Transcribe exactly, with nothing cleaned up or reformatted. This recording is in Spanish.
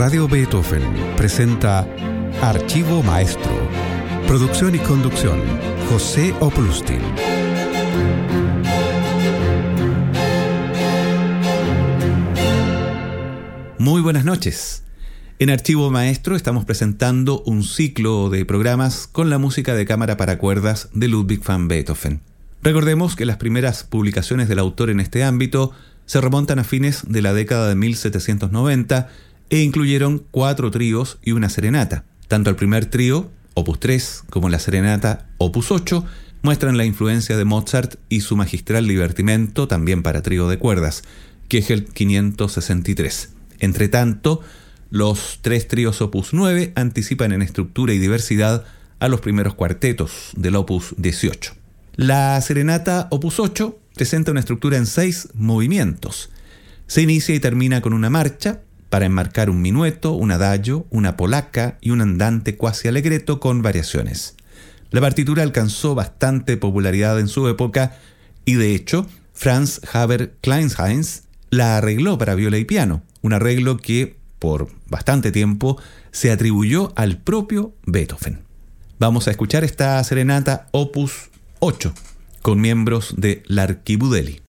Radio Beethoven presenta Archivo Maestro. Producción y conducción, José Oplustin. Muy buenas noches. En Archivo Maestro estamos presentando un ciclo de programas con la música de cámara para cuerdas de Ludwig van Beethoven. Recordemos que las primeras publicaciones del autor en este ámbito se remontan a fines de la década de mil setecientos noventa e incluyeron cuatro tríos y una serenata. Tanto el primer trío, opus tres, como la serenata, opus ocho, muestran la influencia de Mozart y su magistral divertimento, también para trío de cuerdas, que es el quinientos sesenta y tres. Entre tanto, los tres tríos opus nueve anticipan en estructura y diversidad a los primeros cuartetos del opus dieciocho. La serenata opus ocho presenta una estructura en seis movimientos. Se inicia y termina con una marcha para enmarcar un minueto, un adagio, una polaca y un andante quasi allegretto con variaciones. La partitura alcanzó bastante popularidad en su época y, de hecho, Franz Xaver Kleinhans la arregló para viola y piano, un arreglo que, por bastante tiempo, se atribuyó al propio Beethoven. Vamos a escuchar esta serenata opus ocho, con miembros de l'Archibudeli.